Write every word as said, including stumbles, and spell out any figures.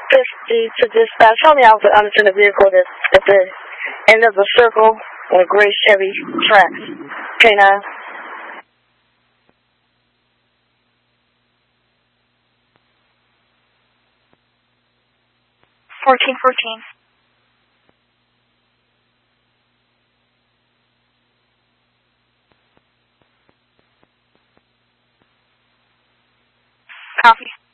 fifty to dispatch. Help me out with understand the vehicle that's at the end of the circle on a gray Chevy Trax. K nine. Fourteen fourteen. Copy.